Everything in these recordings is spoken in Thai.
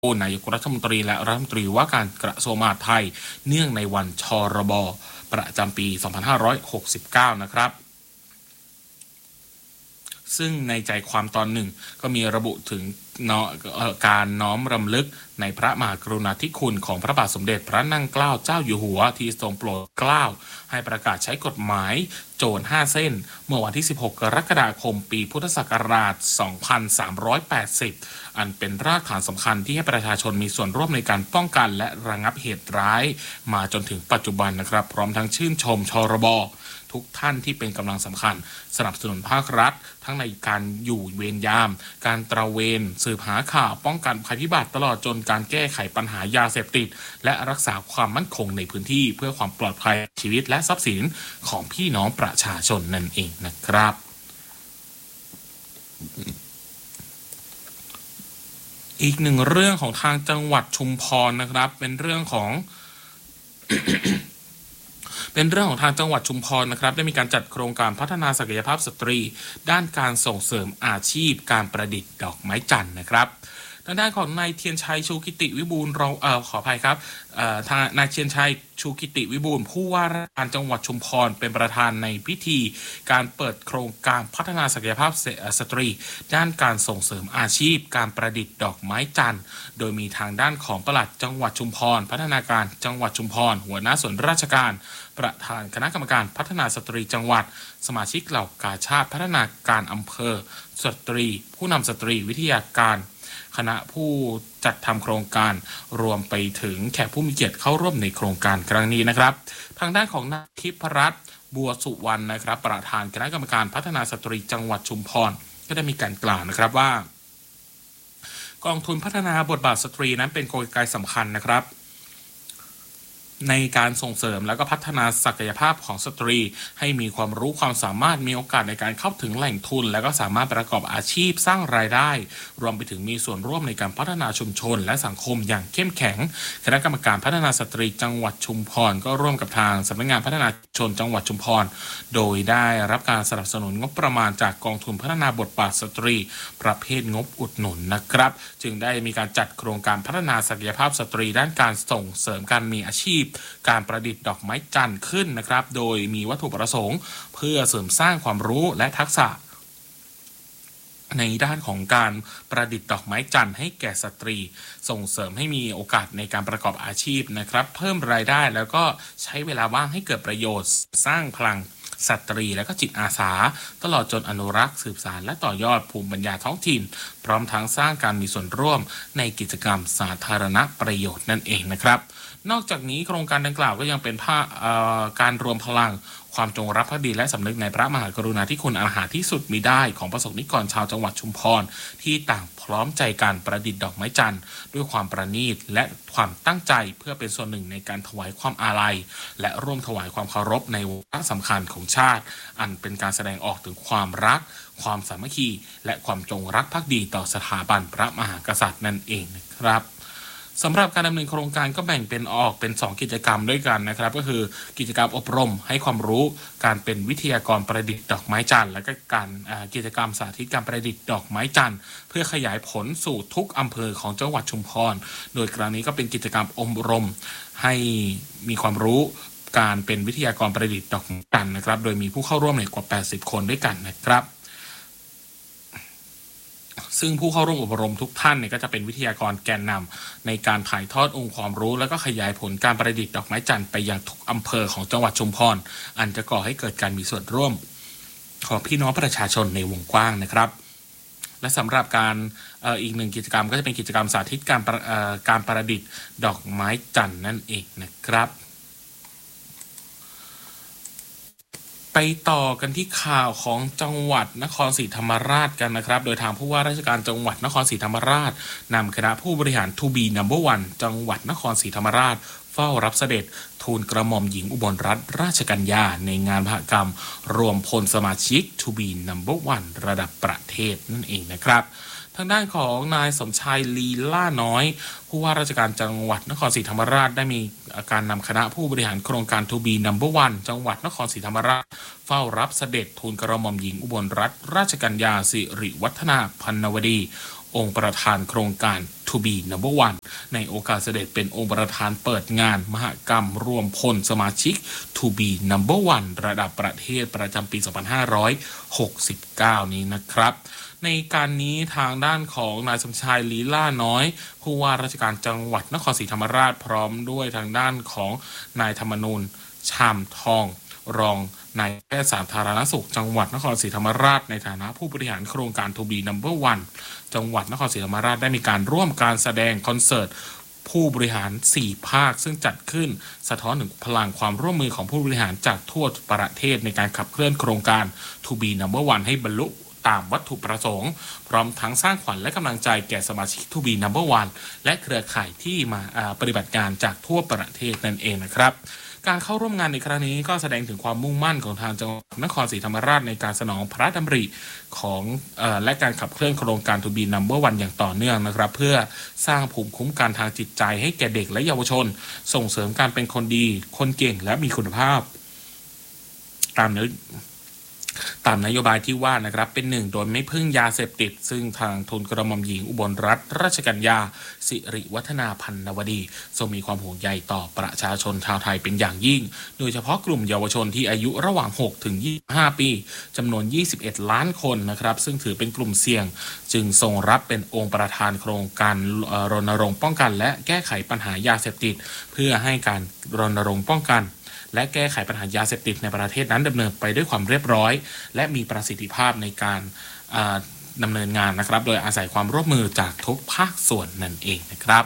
นายกรัฐมนตรีและรัฐมนตรีว่าการกระทรวงมหาดไทยเนื่องในวันชรบประจำปี 2569 นะครับซึ่งในใจความตอนหนึ่งก็มีระบุถึงการน้อมรำลึกในพระมหากรุณาธิคุณของพระบาทสมเด็จพระนั่งเกล้าเจ้าอยู่หัวที่ทรงโปรดเกล้าให้ประกาศใช้กฎหมายโจร5 เส้นเมื่อวันที่ 16 กรกฎาคม ปีพุทธศักราช 2380 อันเป็นรากฐานสำคัญที่ให้ประชาชนมีส่วนร่วมในการป้องกันและระงับเหตุร้ายมาจนถึงปัจจุบันนะครับพร้อมทั้งชื่นชมชรบทุกท่านที่เป็นกำลังสำคัญสนับสนุนภาครัฐทั้งในการอยู่เวรยามการตระเวนสืบหาข่าวป้องกันภัยพิบัติตลอดจนการแก้ไขปัญหายาเสพติดและรักษาความมั่นคงในพื้นที่เพื่อความปลอดภัยชีวิตและทรัพย์สินของพี่น้องประชาชนนั่นเองนะครับอีกหนึ่งเรื่องของทางจังหวัดชุมพรนะครับเป็นเรื่องของ ทางจังหวัดชุมพรนะครับได้มีการจัดโครงการพัฒนาศักยภาพสตรีด้านการส่งเสริมอาชีพการประดิษฐ์ดอกไม้จันทร์นะครับทางด้านของนายเทียนชัยชูกิติวิบูลย์ขออภัยครับทางนายเทียนชัยชูกิติวิบูลย์ผู้ว่าราชการจังหวัดชุมพรเป็นประธานในพิธีการเปิดโครงการพัฒนาศักยภาพสตรีด้านการส่งเสริมอาชีพการประดิษฐ์ดอกไม้จันทร์โดยมีทางด้านของปลัดจังหวัดชุมพรพัฒนาการจังหวัดชุมพรหัวหน้าส่วนราชการประธานคณะกรรมการพัฒนาสตรีจังหวัดสมาชิกเหล่ากาชาดพัฒนาการอำเภอสตรีผู้นำสตรีวิทยาการคณะผู้จัดทำโครงการรวมไปถึงแขกผู้มีเกียรติเข้าร่วมในโครงการครั้งนี้นะครับทางด้านของนายทิพรัตน์บัวสุวรรณนะครับประธานคณะกรรมการพัฒนาสตรีจังหวัดชุมพรก็ได้มีการกล่าวนะครับว่ากองทุนพัฒนาบทบาทสตรีนั้นเป็นกลไกสำคัญนะครับในการส่งเสริมและก็พัฒนาศักยภาพของสตรีให้มีความรู้ความสามารถมีโอกาสในการเข้าถึงแหล่งทุนและก็สามารถประกอบอาชีพสร้างรายได้รวมไปถึงมีส่วนร่วมในการพัฒนาชุมชนและสังคมอย่างเข้มแข็งคณะกรรมการพัฒนาสตรีจังหวัดชุมพรก็ร่วมกับทางสำนักงานพัฒนาชุมชนจังหวัดชุมพรโดยได้รับการสนับสนุนงบประมาณจากกองทุนพัฒนาบทบาทสตรีประเภทงบอุดหนุนนะครับจึงได้มีการจัดโครงการพัฒนาศักยภาพสตรีด้านการส่งเสริมการมีอาชีพการประดิษฐ์ดอกไม้จันทร์ขึ้นนะครับโดยมีวัตถุประสงค์เพื่อเสริมสร้างความรู้และทักษะในด้านของการประดิษฐ์ดอกไม้จันทร์ให้แก่สตรีส่งเสริมให้มีโอกาสในการประกอบอาชีพนะครับเพิ่มรายได้แล้วก็ใช้เวลาว่างให้เกิดประโยชน์สร้างพลังสตรีและก็จิตอาสาตลอดจนอนุรักษ์สืบสานและต่อยอดภูมิปัญญาท้องถิ่นพร้อมทั้งสร้างการมีส่วนร่วมในกิจกรรมสาธารณประโยชน์นั่นเองนะครับนอกจากนี้โครงการดังกล่าวก็ยังเป็นการรวมพลังความจงรักภักดีและสำนึกในพระมหากรุณาธิคุณอันหาที่สุดมิได้ของประสบนิกรชาวจังหวัดชุมพรที่ต่างพร้อมใจกันประดิษฐ์ดอกไม้จันทร์ด้วยความประณีตและความตั้งใจเพื่อเป็นส่วนหนึ่งในการถวายความอาลัยและร่วมถวายความเคารพในวาระสำคัญของชาติอันเป็นการแสดงออกถึงความรักความสามัคคีและความจงรักภักดีต่อสถาบันพระมหากษัตริย์นั่นเองนะครับสำหรับการดำเนินโครงการก็แบ่งเป็น2 กิจกรรมด้วยกันนะครับก็คือกิจกรรมอบรมให้ความรู้การเป็นวิทยากรประดิษฐ์ดอกไม้จันทร์และก็การกิจกรรมสาธิตการประดิษฐ์ดอกไม้จันทร์เพื่อขยายผลสู่ทุกอำเภอของจังหวัดชุมพรโดยครั้งนี้ก็เป็นกิจกรรมอบรมให้มีความรู้การเป็นวิทยากรประดิษฐ์ดอกไม้จันทร์นะครับโดยมีผู้เข้าร่วมกว่า80 คนด้วยกันนะครับซึ่งผู้เข้าร่วมอบรมทุกท่านก็จะเป็นวิทยากรแกนนำในการถ่ายทอดองค์ความรู้และก็ขยายผลการประดิษฐ์ดอกไม้จันทร์ไปยังทุกอำเภอของจังหวัดชุมพรอันจะก่อให้เกิดการมีส่วนร่วมของพี่น้องประชาชนในวงกว้างนะครับและสำหรับการอีก1 กิจกรรมก็จะเป็นกิจกรรมสาธิตการประดิษฐ์ดอกไม้จันทร์นั่นเองนะครับไปต่อกันที่ข่าวของจังหวัดนครศรีธรรมราชกันนะครับโดยทางผู้ว่าราชการจังหวัดนครศรีธรรมราชนำคณะผู้บริหาร To be number one จังหวัดนครศรีธรรมราชเฝ้ารับเสด็จทูลกระหม่อมหญิงอุบลรัตนราชกัญญาในงานมหกรรมรวมพลสมาชิก To be number one ระดับประเทศนั่นเองนะครับทางด้านของนายสมชายลีล่าน้อยผู้ว่าราชการจังหวัดนครศรีธรรมราชได้มีการนำคณะผู้บริหารโครงการ To be number one จังหวัดนครศรีธรรมราชเฝ้ารับเสด็จทูลกระหม่อมหญิงอุบลรัตนราชกัญญาสิริวัฒนาพันนวดีองค์ประธานโครงการ To be number one ในโอกาสเสด็จเป็นองค์ประธานเปิดงานมหกรรมรวมพลสมาชิก To be number one ระดับประเทศประจำปี 2569 นี้นะครับในการนี้ทางด้านของนายสมชายลีล่าน้อยผู้ว่าราชการจังหวัดนครศรีธรรมราชพร้อมด้วยทางด้านของนายธรรมนูญชามทองรองนายแพทย์สาธารณสุขจังหวัดนครศรีธรรมราชในฐานะผู้บริหารโครงการ To be number one จังหวัดนครศรีธรรมราชได้มีการร่วมการแสดงคอนเสิร์ตผู้บริหาร 4 ภาคซึ่งจัดขึ้นสะท้อนถึงพลังความร่วมมือของผู้บริหารจากทั่วประเทศในการขับเคลื่อนโครงการ To be number one ให้บรรลุตามวัตถุประสงค์พร้อมทั้งสร้างขวัญและกำลังใจแก่สมาชิก To be number one และเครือข่ายที่มาปฏิบัติการจากทั่วประเทศนั่นเองนะครับการเข้าร่วมงานในครั้งนี้ก็แสดงถึงความมุ่งมั่นของทางจังหวัดนครศรีธรรมราชในการสนองพระราชดำริของและการขับเคลื่อนโครงการ To be number one อย่างต่อเนื่องนะครับเพื่อสร้างภูมิคุ้มกันทางจิตใจให้แก่เด็กและเยาวชนส่งเสริมการเป็นคนดีคนเก่งและมีคุณภาพตามนโยบายที่ว่านะครับเป็นหนึ่งโดยไม่พึ่งยาเสพติดซึ่งทางทูลกระหม่อมหญิงอุบลรัตนราชกัญญาสิริวัฒนาพันนวดีทรงมีความห่วงใยต่อประชาชนชาวไทยเป็นอย่างยิ่งโดยเฉพาะกลุ่มเยาวชนที่อายุระหว่าง6ถึง25ปีจำนวน21ล้านคนนะครับซึ่งถือเป็นกลุ่มเสี่ยงจึงทรงรับเป็นองค์ประธานโครงการรณรงค์ป้องกันและแก้ไขปัญหายาเสพติดเพื่อให้การรณรงค์ป้องกันและแก้ไขปัญหายาเสพติดในประเทศนั้นดำเนินไปด้วยความเรียบร้อยและมีประสิทธิภาพในการดำเนินงานนะครับโดยอาศัยความร่วมมือจากทุกภาคส่วนนั่นเองนะครับ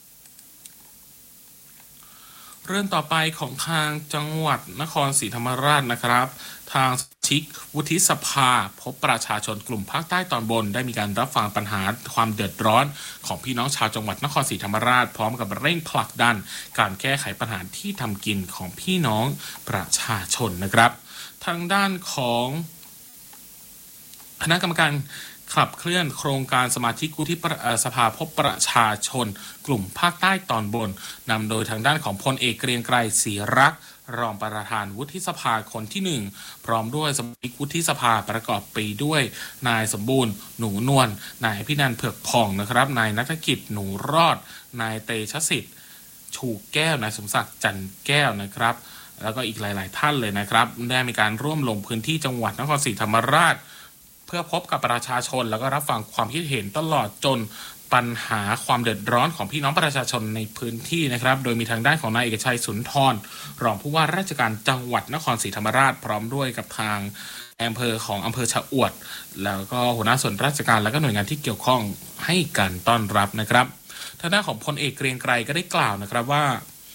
เรื่องต่อไปของทางจังหวัดนครศรีธรรมราชนะครับทางชิกวุฒิสภาพบประชาชนกลุ่มภาคใต้ตอนบนได้มีการรับฟังปัญหาความเดือดร้อนของพี่น้องชาวจังหวัดนครศรีธรรมราชพร้อมกับเร่งผลักดันการแก้ไขปัญหาที่ทำกินของพี่น้องประชาชนนะครับทางด้านของคณะกรรมการขับเคลื่อนโครงการสมาชิกวุฒิสภาพบประชาชนกลุ่มภาคใต้ตอนบนนำโดยทางด้านของพลเอกเกรียงไกรศรีรักษ์รองประธานวุฒิสภาคนที่1พร้อมด้วยสมาชิกวุฒิสภาประกอบไปด้วยนายสมบูรณ์หนูนวลนายพินันท์เผือกผ่องนะครับนายณัฐกิจหนูรอดนายเตชะสิทธิ์ชูแก้วนายสมศักดิ์จันแก้วนะครับแล้วก็อีกหลายๆท่านเลยนะครับได้มีการร่วมลงพื้นที่จังหวัดนครศรีธรรมราชเพื่อพบกับประชาชนแล้วก็รับฟังความคิดเห็นตลอดจนปัญหาความเดือดร้อนของพี่น้องประชาชนในพื้นที่นะครับโดยมีทางด้านของนายเอกชัยสุนทรรองผู้ว่าราชการจังหวัดนครศรีธรรมราชพร้อมด้วยกับทางอำเภอของอำเภอชะอวดแล้วก็หัวหน้าส่วนราชการและก็หน่วยงานที่เกี่ยวข้องให้การต้อนรับนะครับทางด้านของพลเอกเกรียงไกรก็ได้กล่าวนะครับว่า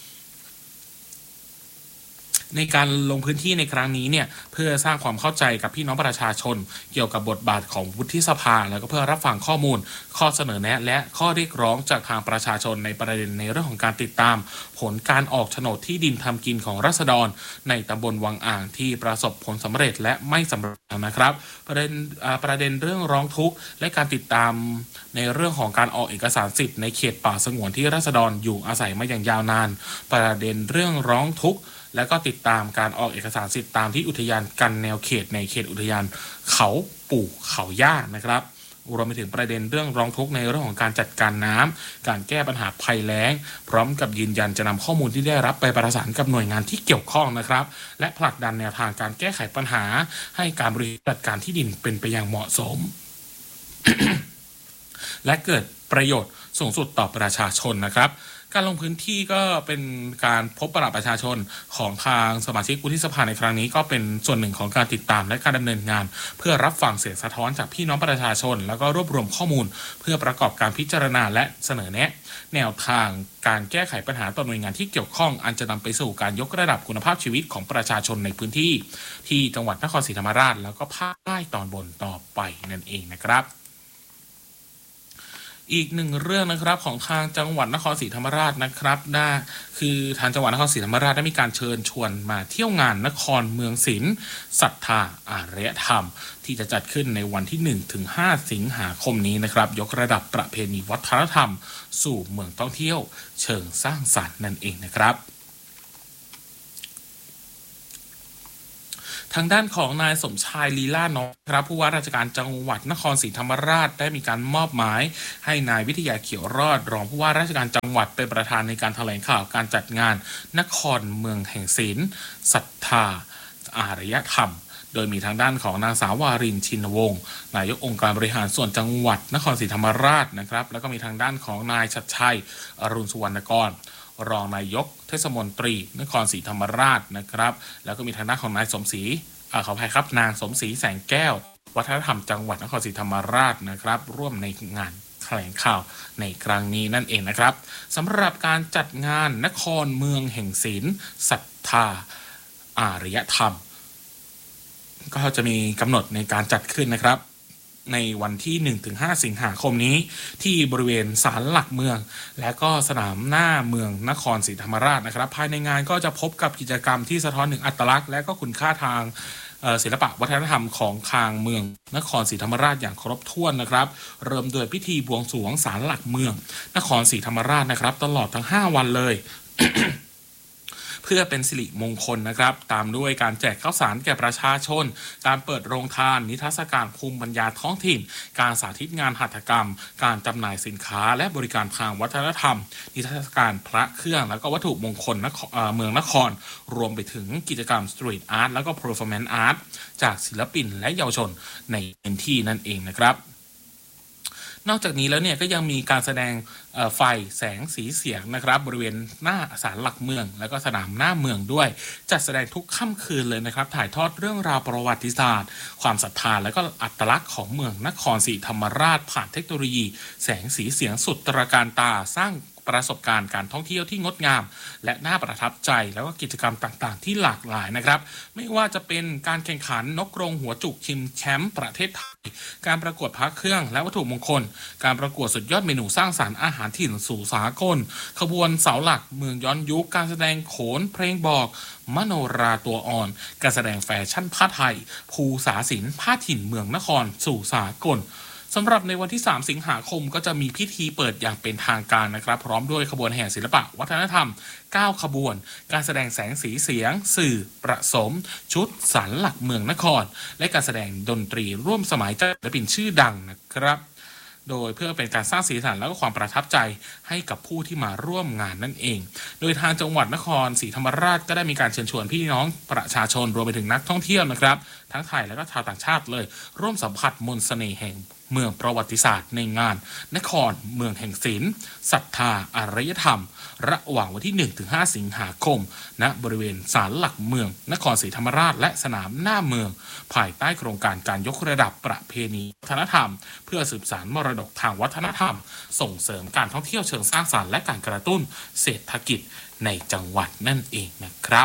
ในการลงพื้นที่ในครั้งนี้เนี่ยเพื่อสร้างความเข้าใจกับพี่น้องประชาชนเกี่ยวกับบทบาทของวุฒิสภาแล้วก็เพื่อรับฟังข้อมูลข้อเสนอแนะและข้อเรียกร้องจากทางประชาชนในประเด็นในเรื่องของการติดตามผลการออกโฉนดที่ดินทำกินของราษฎรในตำบลวังอ่างที่ประสบผลสำเร็จและไม่สำเร็จนะครับประเด็นเรื่องร้องทุกข์และการติดตามในเรื่องของการออกเอกสารสิทธิ์ในเขตป่าสงวนที่ราษฎรอยู่อาศัยมาอย่างยาวนานประเด็นเรื่องร้องทุกข์และก็ติดตามการออกเอกสารสิทธิ์ตามที่อุทยานกันแนวเขตในเขตอุทยานเขาปู่เขาย่านะครับรวมไปถึงประเด็นเรื่องร้องทุกข์ในเรื่องของการจัดการน้ำการแก้ปัญหาภัยแล้งพร้อมกับยืนยันจะนำข้อมูลที่ได้รับไปประสานกับหน่วยงานที่เกี่ยวข้องนะครับและผลักดันแนวทางการแก้ไขปัญหาให้การบริหารจัดการที่ดินเป็นไปอย่างเหมาะสม และเกิดประโยชน์สูงสุดต่อประชาชนนะครับการลงพื้นที่ก็เป็นการพบปะประชาชนของทางสมาชิกวุฒิสภาในครั้งนี้ก็เป็นส่วนหนึ่งของการติดตามและการดำเนินงานเพื่อรับฟังเสียงสะท้อนจากพี่น้องประชาชนแล้วก็รวบรวมข้อมูลเพื่อประกอบการพิจารณาและเสนอแนะแนวทางการแก้ไขปัญหาต่อหน่วยงานที่เกี่ยวข้องอันจะนำไปสู่การยกระดับคุณภาพชีวิตของประชาชนในพื้นที่ที่จังหวัดนครศรีธรรมราชแล้วก็ภาคใต้ตอนบนต่อไปนั่นเองนะครับอีกหนึ่งเรื่องนะครับของทางจังหวัดนครศรีธรรมราชนะครับคือทางจังหวัดนครศรีธรรมราชได้มีการเชิญชวนมาเที่ยวงานนครเมืองศิลป์ศรัทธาอารยธรรมที่จะจัดขึ้นในวันที่1ถึง5สิงหาคมนี้นะครับยกระดับประเพณีวัฒนธรรมสู่เมืองท่องเที่ยวเชิงสร้างสรรค์นั่นเองนะครับทางด้านของนายสมชายลีลาน้อยครับผู้ว่าราชการจังหวัดนครศรีธรรมราชได้มีการมอบหมายให้นายวิทยาเขียวรอดรองผู้ว่าราชการจังหวัดเป็นประธานในการแถลงข่าวการจัดงานนครเมืองแห่งศิลป์ศรัทธาอารยธรรมโดยมีทางด้านของนางสาววารินชินวงศ์นายกองค์การบริหารส่วนจังหวัดนครศรีธรรมราชนะครับแล้วก็มีทางด้านของนายชัดชัยอรุณสุวรรณกรรองนายกเทศมนตรีนครศรีธรรมราชนะครับแล้วก็มีทางด้านของนายสมศรีขออภัยครับนางสมศรีแสงแก้ววัฒนธรรมจังหวัดนครศรีธรรมราชนะครับร่วมในงานแถลงข่าวในครั้งนี้นั่นเองนะครับสำหรับการจัดงานนครเมืองแห่งศิลป์ศรัทธาอารยธรรมก็จะมีกำหนดในการจัดขึ้นนะครับในวันที่ 1-5 สิงหาคมนี้ที่บริเวณศาลหลักเมืองและก็สนามหน้าเมืองนครศรีธรรมราชนะครับภายในงานก็จะพบกับกิจกรรมที่สะท้อนถึงอัตลักษณ์และก็คุณค่าทางศิลปะวัฒนธรรมของทางเมืองนครศรีธรรมราชอย่างครบถ้วนนะครับเริ่มโดยพิธีบวงสรวงศาลหลักเมืองนครศรีธรรมราชนะครับตลอดทั้ง5วันเลย เพื่อเป็นสิริมงคลนะครับตามด้วยการแจกข้าวสารแก่ประชาชนการเปิดโรงทานนิทรรศการภูมิปัญญาท้องถิ่นการสาธิตงานหัตถกรรมการจำหน่ายสินค้าและบริการทางวัฒนธรรมนิทรรศการพระเครื่องแล้วก็วัตถุมงคลเมืองนครรวมไปถึงกิจกรรมสตรีทอาร์ตแล้วก็เพอร์ฟอร์แมนซ์อาร์ตจากศิลปินและเยาวชนในพื้นที่นั่นเองนะครับนอกจากนี้แล้วเนี่ยก็ยังมีการแสดงไฟแสงสีเสียงนะครับบริเวณหน้าศาลหลักเมืองแล้วก็สนามหน้าเมืองด้วยจัดแสดงทุกค่ำคืนเลยนะครับถ่ายทอดเรื่องราวประวัติศาสตร์ความศรัทธาและก็อัตลักษณ์ของเมืองนครศรีธรรมราชผ่านเทคโนโลยีแสงสีเสียงสุดตระการตาสร้างประสบการณ์การท่องเที่ยวที่งดงามและน่าประทับใจแล้วก็กิจกรรมต่างๆที่หลากหลายนะครับไม่ว่าจะเป็นการแข่งขันนกกรงหัวจุกชิงแชมป์ประเทศไทยการประกวดพระเครื่องและวัตถุมงคลการประกวดสุดยอดเมนูสร้างสรรค์อาหารถิ่นสู่สากลขบวนเสาหลักเมืองย้อนยุคการแสดงโขนเพลงบอกมโนราตัวอ่อนการแสดงแฟชั่นผ้าไทยภูษาศิลป์ผ้าถิ่นเมืองนครสู่สากลสำหรับในวันที่3สิงหาคมก็จะมีพิธีเปิดอย่างเป็นทางการนะครับพร้อมด้วยขบวนแห่ศิลปะวัฒนธรรม9ขบวนการแสดงแสงสีเสียงสื่อประสมชุดศาลหลักเมืองนครและการแสดงดนตรีร่วมสมัยจากศิลปินชื่อดังนะครับโดยเพื่อเป็นการสร้างสีสันและก็ความประทับใจให้กับผู้ที่มาร่วมงานนั่นเองโดยทางจังหวัดนครศรีธรรมราชก็ได้มีการเชิญชวนพี่น้องประชาชนรวมไปถึงนักท่องเที่ยวนะครับทั้งไทยและก็ชาวต่างชาติเลยร่วมสัมผัสมนต์เสน่ห์แห่งเมืองประวัติศาสตร์ในงานนครเมืองแห่งศิลป์ศรัทธาอารยธรรมระหว่างวันที่ 1-5 สิงหาคมณบริเวณศาลหลักเมืองนครศรีธรรมราชและสนามหน้าเมืองภายใต้โครงการการยกระดับประเพณีวัฒนธรรมเพื่อสืบสานมรดกทางวัฒนธรรมส่งเสริมการท่องเที่ยวเชิงสร้างสรรค์และการกระตุ้นเศรษฐกิจในจังหวัดนั่นเองนะครับ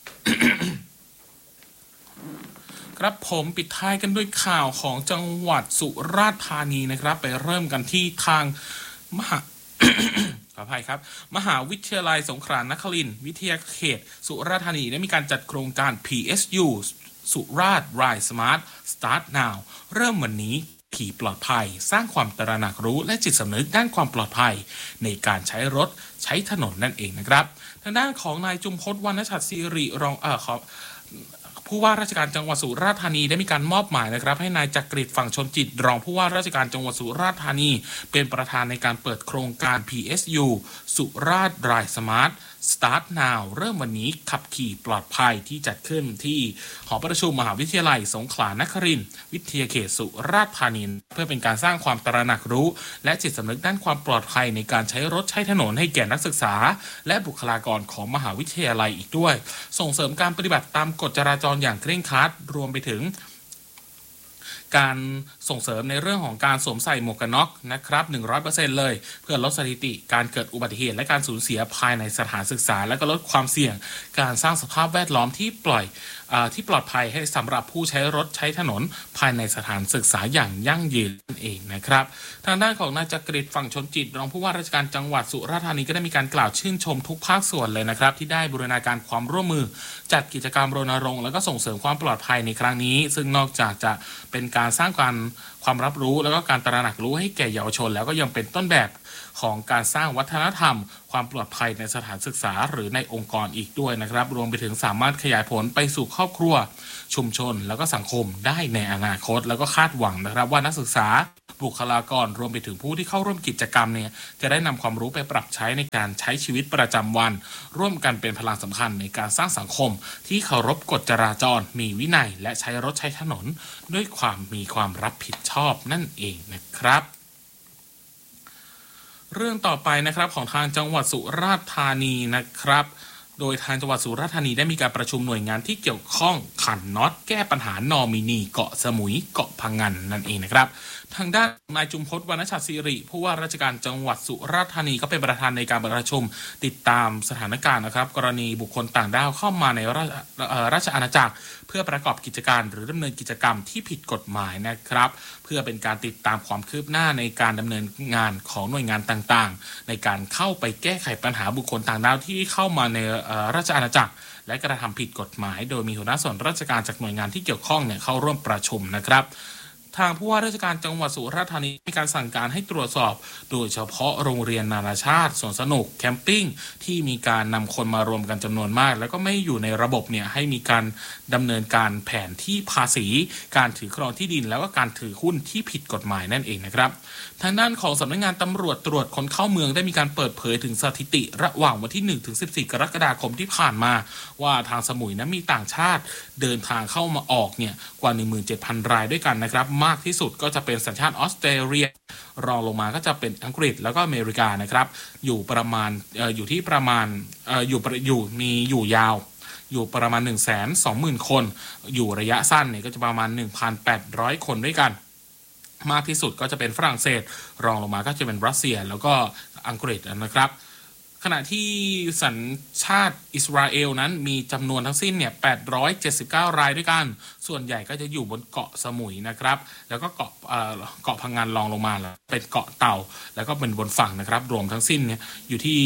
ครับผมปิดท้ายกันด้วยข่าวของจังหวัดสุราษฎร์ธานีนะครับไปเริ่มกันที่ทางมหา ขออภัยครับมหาวิทยาลัยสงขลานครินทร์วิทยาเขตสุราษฎร์ธานีได้มีการจัดโครงการ PSU สุราษฎร์ Ride Smart Start Now เริ่มวันนี้ขี่ปลอดภัยสร้างความตระหนักรู้และจิตสำนึกด้านความปลอดภัยในการใช้รถใช้ถนนนั่นเองนะครับทางด้านของนายจุมพจน์วรรณชัดศิริรองผู้ว่าราชการจังหวัดสุราษฎร์ธานีได้มีการมอบหมายนะครับให้นายจักริดฝั่งชนจิตรองผู้ว่าราชการจังหวัดสุราษฎร์ธานีเป็นประธานในการเปิดโครงการ PSU สุราษฎร์ Ride Smart Start Now เริ่มวันนี้ขับขี่ปลอดภัยที่จัดขึ้นที่หอประชุมมหาวิทยาลัยสงขลานครินทร์วิทยาเขตสุราษฎร์ธานีเพื่อเป็นการสร้างความตระหนักรู้และจิตสำนึกด้านความปลอดภัยในการใช้รถใช้ถนนให้แก่นักศึกษาและบุคลากรของมหาวิทยาลัยอีกด้วยส่งเสริมการปฏิบัติตามกฎจราจรอย่างเคร่งครัดรวมไปถึงการส่งเสริมในเรื่องของการสวมใส่หมวกกันน็อกนะครับ 100% เลยเพื่อลดสถิติการเกิดอุบัติเหตุและการสูญเสียภายในสถานศึกษาและก็ลดความเสี่ยงการสร้างสภาพแวดล้อมที่ปลอดภัยให้สำหรับผู้ใช้รถใช้ถนนภายในสถานศึกษาอย่างยั่งยืนนั่นเองนะครับทางด้านของนายจักริดฝั่งชนจิตรองผู้ว่าราชการจังหวัดสุราษฎร์ธานีก็ได้มีการกล่าวชื่นชมทุกภาคส่วนเลยนะครับที่ได้บูรณาการความร่วมมือจัดกิจกรรมรณรงค์และก็ส่งเสริมความปลอดภัยในครั้งนี้ซึ่งนอกจากจะเป็นการสร้างความรับรู้แล้วก็การตระหนักรู้ให้แก่เยาวชนแล้วก็ยังเป็นต้นแบบของการสร้างวัฒนธรรมความปลอดภัยในสถานศึกษาหรือในองค์กรอีกด้วยนะครับรวมไปถึงสามารถขยายผลไปสู่ครอบครัวชุมชนแล้วก็สังคมได้ในอนาคตแล้วก็คาดหวังนะครับว่านักศึกษาบุคลากรรวมไปถึงผู้ที่เข้าร่วมกิจกรรมเนี่ยจะได้นำความรู้ไปปรับใช้ในการใช้ชีวิตประจำวันร่วมกันเป็นพลังสำคัญในการสร้างสังคมที่เคารพกฎจราจรมีวินัยและใช้รถใช้ถนนด้วยมีความรับผิดชอบนั่นเองนะครับเรื่องต่อไปนะครับของทางจังหวัดสุราษฎร์ธานีนะครับโดยทางจังหวัดสุราษฎร์ธานีได้มีการประชุมหน่วยงานที่เกี่ยวข้องขันน็อตแก้ปัญหานอมินีเกาะสมุยเกาะพังงานนั่นเองนะครับทางด้านนายจุมพจน์ วรรณชัดศิริผู้ว่าราชการจังหวัดสุราษฎร์ธานีก็เป็นประธานในการประชุมติดตามสถานการณ์นะครับกรณีบุคคลต่างด้าวเข้ามาในราชอาณาจักรเพื่อประกอบกิจการหรือดำเนินกิจกรรมที่ผิดกฎหมายนะครับเพื่อเป็นการติดตามความคืบหน้าในการดำเนินงานของหน่วยงานต่างๆในการเข้าไปแก้ไขปัญหาบุคคลต่างด้าวที่เข้ามาในราชอาณาจักรและกระทำผิดกฎหมายโดยมีหัวหน้าส่วนราชการจากหน่วยงานที่เกี่ยวข้องเนี่ยเข้าร่วมประชุมนะครับทางผู้ว่าราชการจังหวัดสุราษฎร์ธานีมีการสั่งการให้ตรวจสอบโดยเฉพาะโรงเรียนนานาชาติสวนสนุกแคมปิ้งที่มีการนำคนมารวมกันจำนวนมากแล้วก็ไม่อยู่ในระบบเนี่ยให้มีการดำเนินการแผนที่ภาษีการถือครองที่ดินแล้วก็การถือหุ้นที่ผิดกฎหมายนั่นเองนะครับทางด้านของสำนักงานตำรวจตรวจคนเข้าเมืองได้มีการเปิดเผยถึงสถิติระหว่างวันที่1ถึง14กรกฎาคมที่ผ่านมาว่าทางสมุยนั้นมีต่างชาติเดินทางเข้ามาออกเนี่ยกว่า 17,000 รายด้วยกันนะครับมากที่สุดก็จะเป็นสัญชาติออสเตรเลียรองลงมาก็จะเป็นอังกฤษแล้วก็อเมริกานะครับอยู่ประมาณอยู่ที่ประมาณอยู่ยาวอยู่ประมาณ 120,000 คนอยู่ระยะสั้นเนี่ยก็จะประมาณ 1,800 คนด้วยกันมากที่สุดก็จะเป็นฝรั่งเศสรองลงมาก็จะเป็นรัสเซียแล้วก็อังกฤษนะครับขณะที่สัญชาติอิสราเอลนั้นมีจำนวนทั้งสิ้นเนี่ย879 รายด้วยกันส่วนใหญ่ก็จะอยู่บนเกาะสมุยนะครับแล้วก็เกาะพังงานรองลงมาเป็นเกาะเต่าแล้วก็เป็นบนฝั่งนะครับรวมทั้งสิ้นเนี่ยอยู่ที่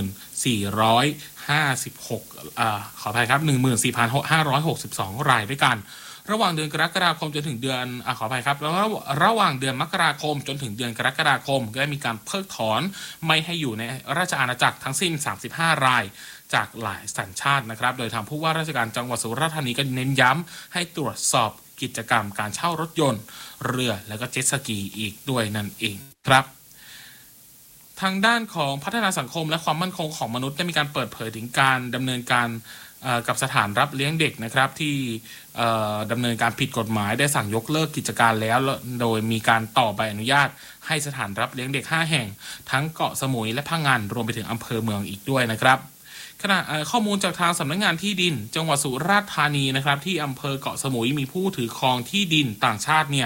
1456ขออภัยครับ 14,562 รายด้วยกันระหว่างเดือนกรกฎาคมจนถึงเดือนขออภัยครับแล้วระหว่างเดือนมกราคมจนถึงเดือนกรกฎาคมก็ได้มีการเพิกถอนไม่ให้อยู่ในราชอาณาจักรทั้งสิ้น35 รายจากหลายสัญชาตินะครับโดยทางผู้ว่าราชการจังหวัดสุราษฎร์ธานีก็เน้นย้ำให้ตรวจสอบกิจกรรมการเช่ารถยนต์เรือและก็เจ็ตสกีอีกด้วยนั่นเองครับทางด้านของพัฒนาสังคมและความมั่นคงของมนุษย์ได้มีการเปิดเผยถึงการดำเนินการกับสถานรับเลี้ยงเด็กนะครับที่ดำเนินการผิดกฎหมายได้สั่งยกเลิกกิจการแล้วโดยมีการต่อใบอนุญาตให้สถานรับเลี้ยงเด็ก5แห่งทั้งเกาะสมุยและพังงานรวมไปถึงอำเภอเมืองอีกด้วยนะครับขณะข้อมูลจากทางสำนักงานที่ดินจังหวัดสุราษฎร์ธานีนะครับที่อำเภอเกาะสมุยมีผู้ถือครองที่ดินต่างชาติเนี่ย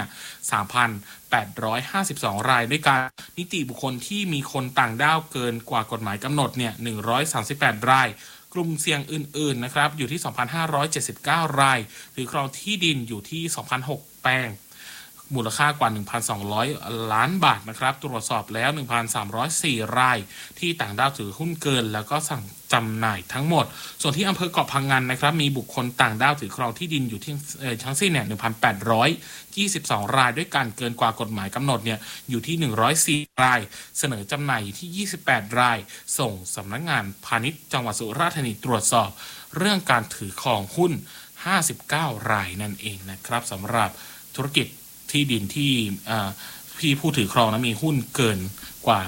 3,852 รายด้วยกันนิติบุคคลที่มีคนต่างด้าวเกินกว่ากฎหมายกำหนดเนี่ย138 รายกลุ่มเสี่ยงอื่นๆนะครับอยู่ที่ 2,579 รายถือครองที่ดินอยู่ที่ 2,006 แปลงมูลค่ากว่า 1,200 ล้านบาทนะครับตรวจสอบแล้ว 1,304 รายที่ต่างด้าวถือหุ้นเกินแล้วก็สั่งจำหน่ายทั้งหมดส่วนที่อำเภอเกาะพังงานนะครับมีบุคคลต่างด้าวถือครองที่ดินอยู่ที่ทั้งสิ้นเนี่ย 1,822 รายด้วยกันเกินกว่ากฎหมายกำหนดเนี่ยอยู่ที่ 104 รายเสนอจำหน่ายอยู่ที่ 28 รายส่งสำนักงานพาณิชย์จังหวัดสุราษฎร์ธานีตรวจสอบเรื่องการถือครองหุ้น59 รายนั่นเองนะครับสำหรับธุรกิจที่ดินที่ผู้ถือครองนะมีหุ้นเกินกว่า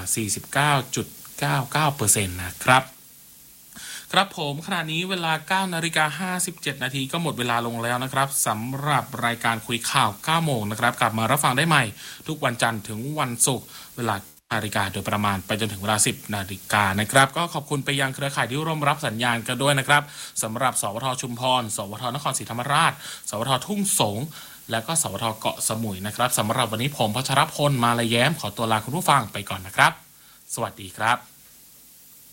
49.99% นะครับครับผมขณะนี้เวลา 9:57 นาทีก็หมดเวลาลงแล้วนะครับสำหรับรายการคุยข่าว 9 โมงนะครับกลับมารับฟังได้ใหม่ทุกวันจันทร์ถึงวันศุกร์เวลานาฬิกาโดยประมาณไปจนถึงเวลา 10 นาฬิกานะครับก็ขอบคุณไปยังเครือข่ายที่ร่วมรับสัญญาณกันด้วยนะครับสำหรับสวทชุมพรสวทนครศรีธรรมราชสวททุ่งสงและก็สวทเกาะสมุยนะครับสำหรับวันนี้ผมพัชรพลมาลาแย้มขอตัวลาคุณผู้ฟังไปก่อนนะครับสวัสดีครับ